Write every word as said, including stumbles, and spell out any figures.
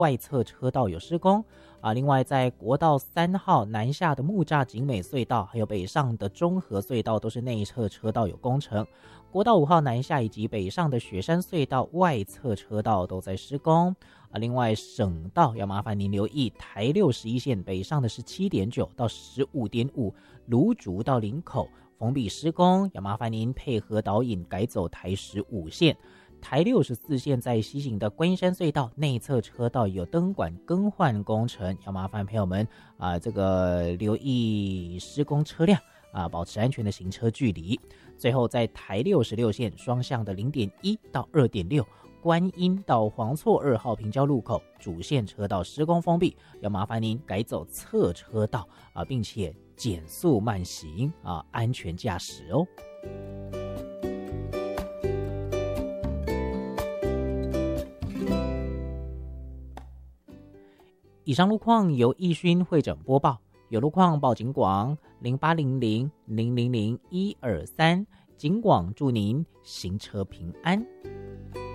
外侧车道有施工啊。另外，在国道三号南下的木栅景美隧道，还有北上的中和隧道都是内侧车道有工程。国道五号南下以及北上的雪山隧道外侧车道都在施工啊。另外，省道要麻烦您留意台六十一线北上的十七点九到十五点五，芦竹到林口封闭施工，要麻烦您配合导引改走台十五线。台六十四线在西行的观音山隧道内侧车道有灯管更换工程，要麻烦朋友们啊、呃，这个留意施工车辆啊、呃，保持安全的行车距离。最后，在台六十六线双向的零点一到二点六，观音到黄厝二号平交路口主线车道施工封闭，要麻烦您改走侧车道啊、呃，并且减速慢行啊，安全驾驶哦。以上路况由义勋会诊播报，有路况报警广零八零零零零零一二三，警广祝您行车平安。